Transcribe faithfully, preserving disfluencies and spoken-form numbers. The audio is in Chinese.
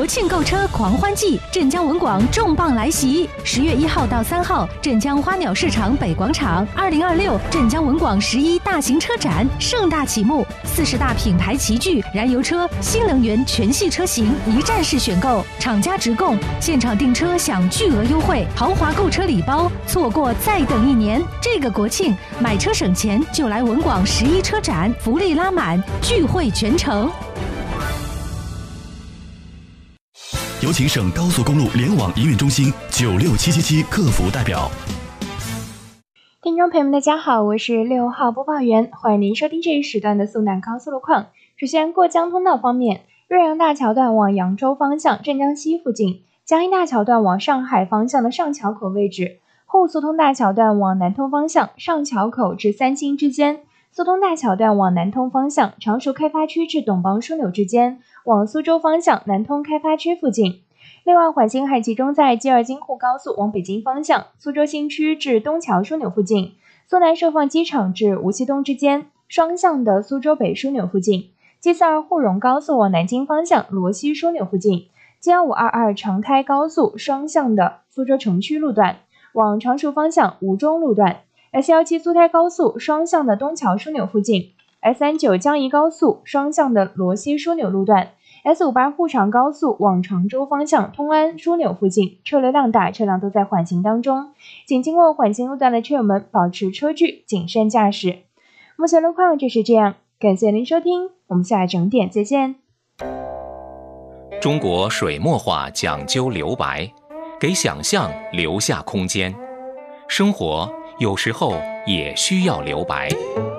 国庆购车狂欢季，镇江文广重磅来袭！十月一号到三号，镇江花鸟市场北广场，二零二六镇江文广十一大型车展盛大启幕，四十大品牌齐聚，燃油车、新能源全系车型一站式选购，厂家直供，现场订车享巨额优惠，豪华购车礼包，错过再等一年。这个国庆买车省钱，就来文广十一车展，福利拉满，聚会全程。 有请省高速公路联网营运中心九六七七七客服代表。 听众朋友们，大家好，我是六号播报员，欢迎您收听这一时段的苏南高速路况。首先，过江通道方面，瑞阳大桥段往扬州方向镇江西附近，江阴大桥段往上海方向的上桥口位置，后苏通大桥段往南通方向上桥口至三星之间，苏通大桥段往南通方向常熟开发区至董邦枢纽之间，往苏州方向南通开发区附近。另外，缓行还集中在吉尔京沪高速往北京方向苏州新区至东桥枢纽附近，苏南盛放机场至无锡东之间双向的苏州北枢纽附近， G 四二沪蓉高速往南京方向罗西枢纽附近， G 一五二二长开高速双向的苏州城区路段往常熟方向吴中路段， S 一七苏台高速双向的东桥枢纽附近， S 三九江宜高速双向的罗西枢纽路段， S 五八沪常高速往常州方向通安枢纽附近车流量大，车辆都在缓行当中，请经过缓行路段的车友们保持车距，谨慎驾驶。目前路况就是这样，感谢您收听，我们下整点再见。 中国水墨画讲究留白，给想象留下空间，生活有时候也需要留白。